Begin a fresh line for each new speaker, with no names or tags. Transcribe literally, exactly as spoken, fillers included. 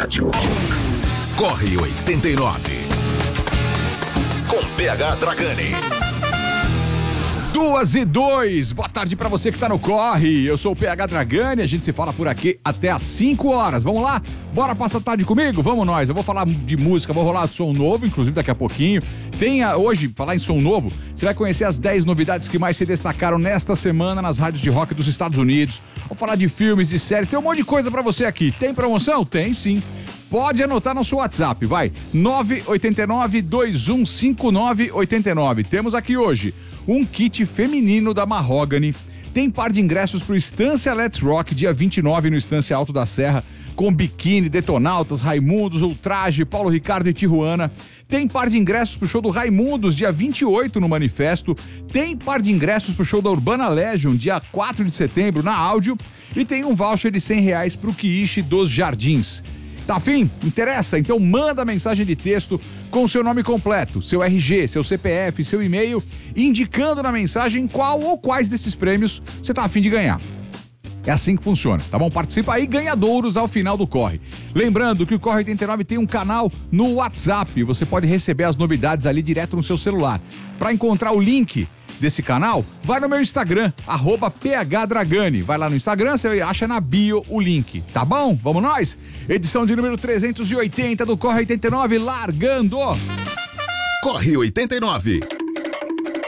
rádio. Corre oitenta e nove. Com P H Dragani.
Duas e dois, boa tarde pra você que tá no Corre, eu sou o P H Dragani, a gente se fala por aqui até às cinco horas, vamos lá? Bora passar a tarde comigo? Vamos nós, eu vou falar de música, vou rolar som novo, inclusive daqui a pouquinho. Tem a, hoje, falar em som novo, você vai conhecer as dez novidades que mais se destacaram nesta semana nas rádios de rock dos Estados Unidos. Vou falar de filmes, de séries, tem um monte de coisa pra você aqui. Tem promoção? Tem sim. Pode anotar no seu WhatsApp, vai, nove oito nove, dois um cinco nove oito nove. Temos aqui hoje um kit feminino da Mahogany. Tem par de ingressos pro Estância Let's Rock, dia vinte e nove no Estância Alto da Serra, com Biquíni, Detonautas, Raimundos, Ultraje, Paulo Ricardo e Tijuana. Tem par de ingressos pro show do Raimundos, dia vinte e oito no Manifesto. Tem par de ingressos pro show da Urbana Legion, dia quatro de setembro, na Áudio. E tem um voucher de cem reais pro Quiche dos Jardins. Tá afim? Interessa? Então manda mensagem de texto com seu nome completo, seu R G, seu C P F, seu e-mail, indicando na mensagem qual ou quais desses prêmios você tá afim de ganhar. É assim que funciona, tá bom? Participa aí, ganhadouros ao final do Corre. Lembrando que o Corre oitenta e nove tem um canal no WhatsApp, você pode receber as novidades ali direto no seu celular. Para encontrar o link desse canal, vai no meu Instagram, arroba phdragani. Vai lá no Instagram, você acha na bio o link, tá bom? Vamos nós? Edição de número trezentos e oitenta do Corre oitenta e nove, largando!
Corre oitenta e nove.